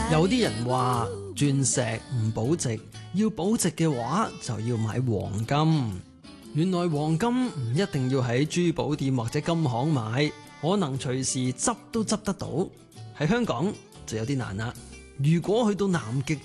有啲人話鑽石唔保值，要保值嘅話就要買黃金。原來黃金唔一定要喺珠寶店或者金行買，可能隨時執都執得到。喺香港就有啲難啦。如果去到南極